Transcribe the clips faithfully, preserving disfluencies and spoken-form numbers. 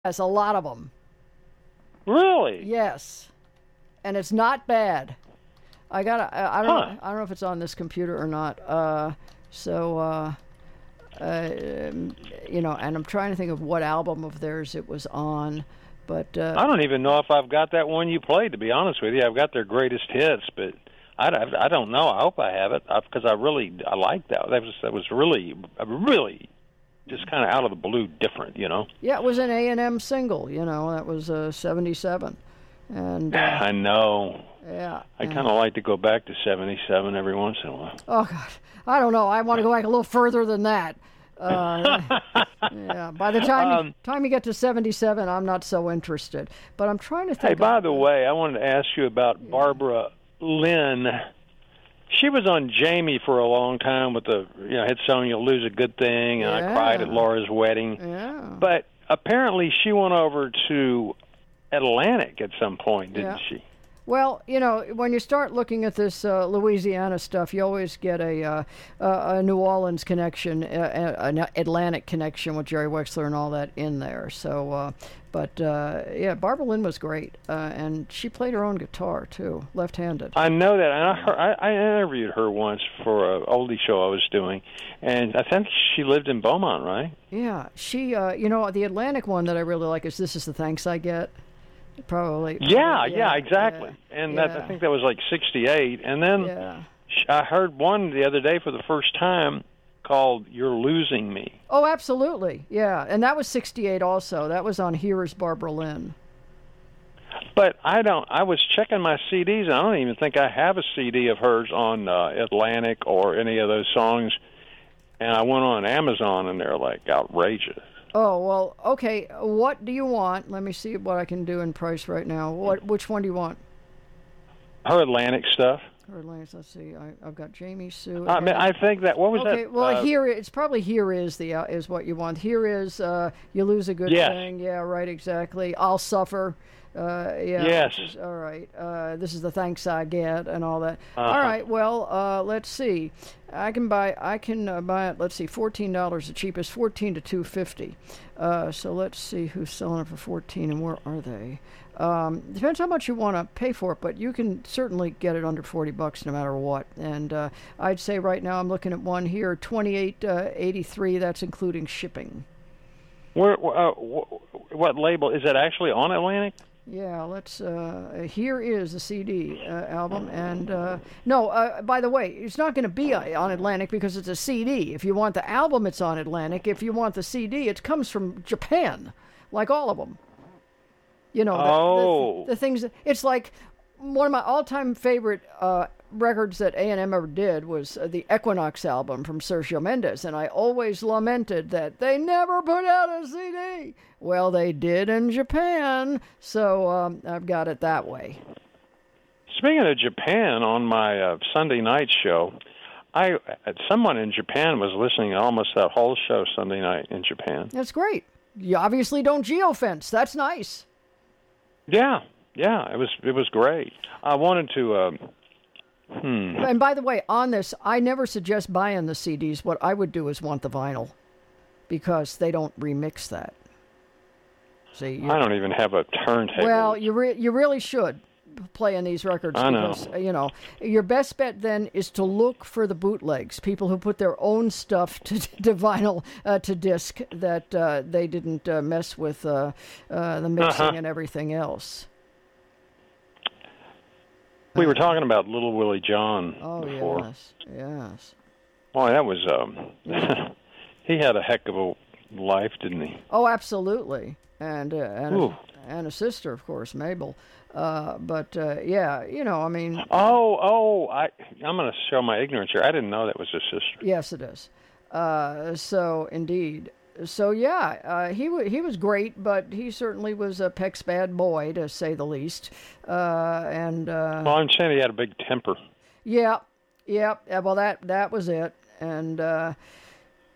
Yes, a lot of them. Really? Yes, and it's not bad. I got. I, I don't. Huh. Know, I don't know if it's on this computer or not. Uh, so, uh, uh, you know, and I'm trying to think of what album of theirs it was on, but uh, I don't even know if I've got that one you played. To be honest with you, I've got their greatest hits, but I, I, I don't know. I hope I have it because I really I like that. That was that was really really just kind of out of the blue, different. You know. Yeah, it was an A and M single. You know, that was uh, seventy-seven, and uh, I know. Yeah. I kind of like to go back to seventy-seven every once in a while. Oh God, I don't know. I want to go back a little further than that. Uh, yeah. By the time Um, you, time you get to seventy-seven, I'm not so interested. But I'm trying to think. Hey, by of, the way, I wanted to ask you about Barbara Lynn. She was on Jamie for a long time with the, you know, hit song "You'll Lose a Good Thing," and Yeah. I cried at Laura's wedding. Yeah. But apparently, she went over to Atlantic at some point, didn't Yeah. she? Well, you know, when you start looking at this uh, Louisiana stuff, you always get a, uh, a New Orleans connection, uh, an Atlantic connection with Jerry Wexler and all that in there. So, uh, but uh, yeah, Barbara Lynn was great, uh, and she played her own guitar too, left-handed. I know that, and I, heard, I, I interviewed her once for an oldie show I was doing, and I think she lived in Beaumont, right? Yeah, she, uh, you know, the Atlantic one that I really like is "This Is the Thanks I Get." Probably. Yeah, probably, yeah, exactly. Yeah, and yeah. That, I think that was like sixty-eight. And then Yeah. I heard one the other day for the first time called "You're Losing Me." Oh, absolutely. Yeah, and that was sixty-eight also. That was on Here's Barbara Lynn. But I don't. I was checking my C Ds, and I don't even think I have a C D of hers on uh, Atlantic or any of those songs. And I went on Amazon, and they're like outrageous. Oh, well, okay. What do you want? Let me see what I can do in price right now. What? Which one do you want? Her Atlantic stuff. Her Atlantic, let's see. I, I've got Jamie Sue. I mean, I think that. What was okay, that? well, uh, here it's probably here is the uh, is what you want. Here is uh, You Lose a Good Yes. Thing. Yeah, right, exactly. I'll Suffer. Uh, yeah. Yes. This is, all right. Uh, this is the Thanks I Get and all that. Uh-huh. All right. Well, uh, let's see. I can buy. I can uh, buy it. Let's see. Fourteen dollars the cheapest. Fourteen to two fifty. Uh, so let's see who's selling it for fourteen and where are they. Um, depends how much you want to pay for it, but you can certainly get it under forty bucks no matter what. And uh, I'd say right now I'm looking at one here, twenty-eight eighty-three. That's including shipping. Where? Uh, wh- what label is it? Actually on Atlantic? Yeah, let's. Uh, here is the C D uh, album, and uh, no. Uh, by the way, it's not going to be on Atlantic because it's a C D. If you want the album, it's on Atlantic. If you want the C D, it comes from Japan, like all of them. You know, the, Oh. the, the things. It's like one of my all-time favorite uh, records that A and M ever did was uh, the Equinox album from Sergio Mendes, and I always lamented that they never put out a C D. Well, they did in Japan, so um, I've got it that way. Speaking of Japan, on my uh, Sunday night show, I someone in Japan was listening to almost that whole show Sunday night in Japan. That's great. You obviously don't geofence. That's nice. Yeah, yeah, it was it was great. I wanted to. Um, hmm. And by the way, on this, I never suggest buying the C Ds. What I would do is want the vinyl, because they don't remix that. See, I don't even have a turntable. well, you re- you really should play in these records I know. because uh, you know your best bet then is to look for the bootlegs, people who put their own stuff to, to vinyl uh, to disc that uh, they didn't uh, mess with uh, uh, the mixing Uh-huh. and everything else. We were talking about Little Willie John Oh before. yes, yes. Boy, that was um. he had a heck of a life, didn't he? Oh, absolutely. And uh, and, Ooh. a, and a sister, of course, Mabel. Uh, but uh, yeah, you know, I mean, Oh, oh! I I'm going to show my ignorance here. I didn't know that was his sister. yes, it is. Uh, so indeed, so yeah, uh, he w- he was great, but he certainly was a Peck's bad boy, to say the least. Uh, and uh, Well, I'm saying he had a big temper. yeah, yeah, yeah, well, that that was it. And uh,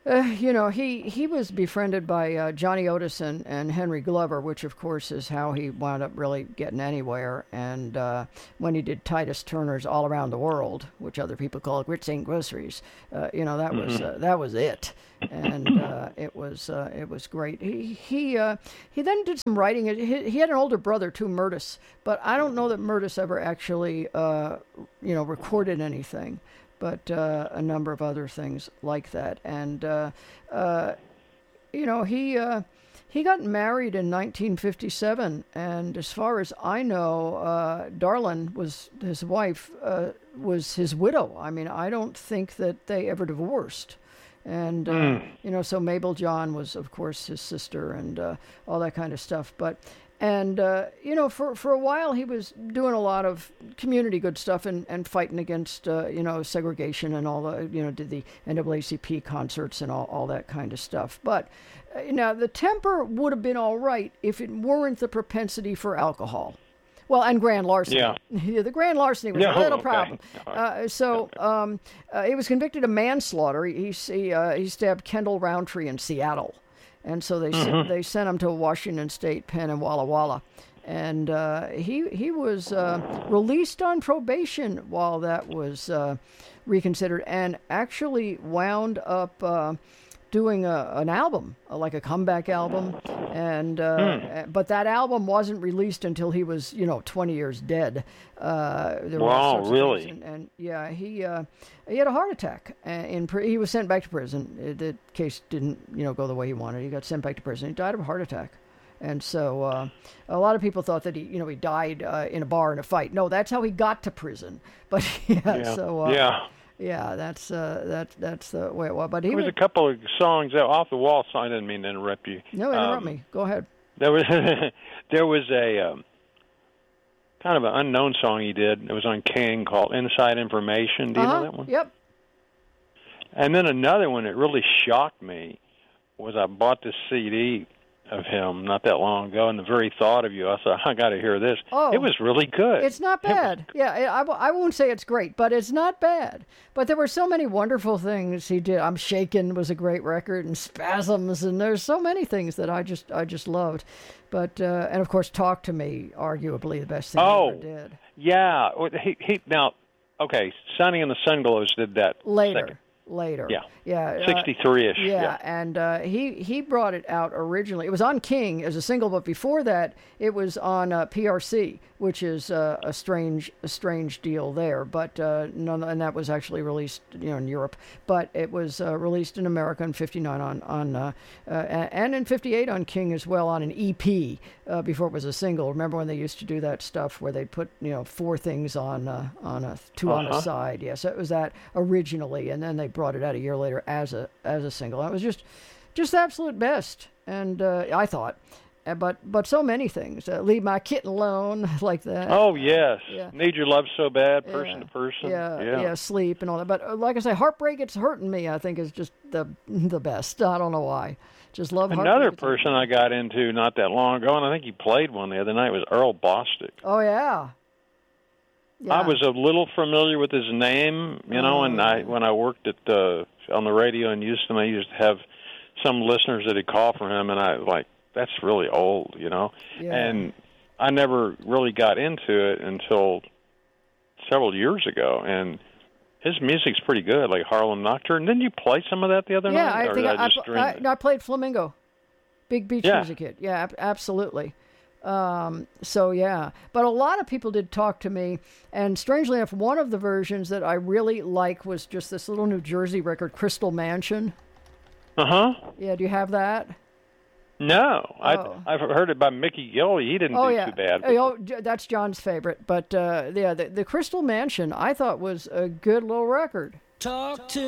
Uh, you know, he, he was befriended by uh, Johnny Otis and, and Henry Glover, which, of course, is how he wound up really getting anywhere. And uh, when he did Titus Turner's All Around the World, which other people call Grits Ain't Groceries, uh, you know, that mm-hmm. was uh, that was it. And uh, it was uh, it was great. He he uh, he then did some writing. He, he had an older brother too, Murtis, but I don't know that Murtis ever actually uh, you know recorded anything. But uh, a number of other things like that. And, uh, uh, you know, he uh, he got married in nineteen fifty-seven. And as far as I know, uh, Darlin was his wife, uh, was his widow. I mean, I don't think that they ever divorced. And, uh, mm. you know, so Mabel John was, of course, his sister and uh, all that kind of stuff. But And, uh, you know, for, for a while he was doing a lot of community good stuff and, and fighting against, uh, you know, segregation and all the, you know, did the N double A C P concerts and all, all that kind of stuff. But, uh, you know, the temper would have been all right if it weren't the propensity for alcohol. Well, and grand larceny. Yeah. The grand larceny was yeah, a little okay. problem. Uh, so um, uh, he was convicted of manslaughter. He, he, uh, he stabbed Kendall Roundtree in Seattle. And so they mm-hmm. sent, they sent him to Washington State Pen in Walla Walla. And uh, he he was uh, released on probation while that was uh, reconsidered, and actually wound up uh, doing a, an album, uh, like a comeback album. And uh, mm. But that album wasn't released until he was, you know, twenty years dead. Uh, there wow, really? And, and yeah, he uh, he had a heart attack. In he was sent back to prison. The case didn't, you know, go the way he wanted. He got sent back to prison. He died of a heart attack. And so uh, a lot of people thought that he, you know, he died uh, in a bar in a fight. No, that's how he got to prison. But yeah, yeah. so uh, yeah, yeah, that's uh, that that's the way it was. But he there was was, a couple of songs uh, off the wall. So I didn't mean to interrupt you. No, interrupt um, me. Go ahead. There was there was a um, kind of an unknown song he did. It was on King called "Inside Information." Do you uh-huh. know that one? Yep. And then another one that really shocked me was I bought this C D of him not that long ago, and the very thought of you, I thought, I got to hear this. Oh, it was really good. It's not bad. It was, yeah, I, I won't say it's great, but it's not bad. But there were so many wonderful things he did. I'm Shaken was a great record, and Spasms, and there's so many things that I just I just loved. But uh, and of course, Talk to Me, arguably the best thing oh, he ever did. Yeah, he he now okay, Sonny and the Sunglows did that later. Second. Later, yeah, yeah, sixty-three-ish. Uh, yeah, yeah, and uh, he he brought it out originally. It was on King as a single, but before that, it was on uh, P R C, which is uh, a strange a strange deal there. But uh, none, and that was actually released, you know, in Europe. But it was uh, released in America in fifty-nine on on uh, uh, and in fifty-eight on King as well on an E P uh, before it was a single. Remember when they used to do that stuff where they put, you know, four things on uh, on a two uh-huh. on a side? Yes, yeah, so it was that originally, and then they brought it out a year later as a as a single. It was just just the absolute best, and uh, I thought, uh, but but so many things. Uh, Leave My Kitten Alone, like that. Oh yes, yeah. Need Your Love So Bad, Person yeah. to Person. Yeah, yeah, yeah, Sleep and all that. But uh, like I say, Heartbreak It's Hurting Me, I think is just the the best. I don't know why. Just love another person I got into not that long ago, and I think he played one the other night, was Earl Bostick. Oh yeah. Yeah. I was a little familiar with his name, you know, oh, and I when I worked at uh, on the radio in Houston, I used to have some listeners that had called for him, and I like that's really old, you know, yeah. and I never really got into it until several years ago, and his music's pretty good, like Harlem Nocturne. Didn't you play some of that the other yeah, night? Yeah, I think I, I, pl- I, no, I played Flamingo, Big Beach yeah. Music Hit. Yeah, ab- absolutely. Um, so, yeah. But a lot of people did Talk to Me, and strangely enough, one of the versions that I really like was just this little New Jersey record, Crystal Mansion. Uh-huh. Yeah, do you have that? No. Oh. I've, I've heard it by Mickey Gill. He didn't oh, do yeah. too bad. Oh, that's John's favorite. But, uh, yeah, the, the Crystal Mansion, I thought was a good little record. Talk to